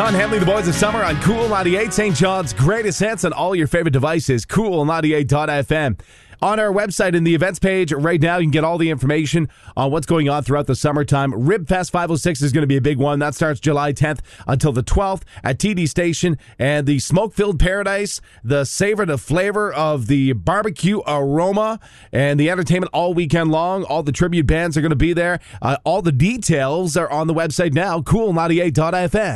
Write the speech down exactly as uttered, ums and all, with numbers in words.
Don Henley, the Boys of Summer on Cool ninety-eight, Saint John's greatest hits on all your favorite devices, cool ninety-eight dot f m. On our website in the events page right now, you can get all the information on what's going on throughout the summertime. Ribfest five oh six is going to be a big one. That starts July tenth until the twelfth at T D Station. And the smoke-filled paradise, the savor, the flavor of the barbecue aroma, and the entertainment all weekend long. All the tribute bands are going to be there. Uh, all the details are on the website now, cool ninety-eight dot f m.